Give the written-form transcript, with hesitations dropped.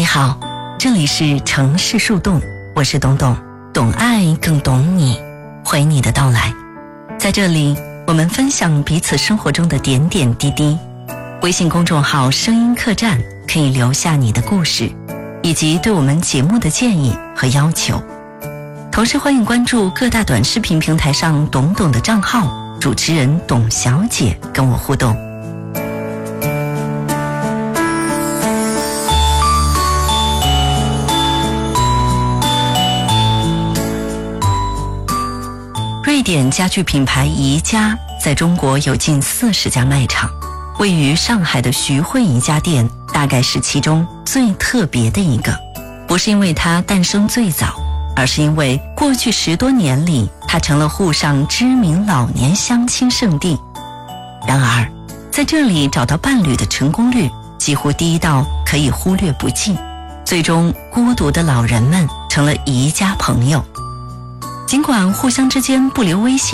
好，这里是城市树洞，我是董董，懂爱更懂你，欢迎你的到来。在这里，我们分享彼此生活中的点点滴滴。微信公众号声音客栈可以留下你的故事，以及对我们节目的建议和要求。同时欢迎关注各大短视频平台上董董的账号，主持人董小姐跟我互动。瑞典家具品牌宜家在中国有近40家卖场，位于上海的徐汇宜家店大概是其中最特别的一个，不是因为它诞生最早，而是因为过去10多年里，它成了沪上知名老年相亲圣地。然而，在这里找到伴侣的成功率几乎低到可以忽略不计，最终孤独的老人们成了宜家朋友。尽管互相之间不留微信，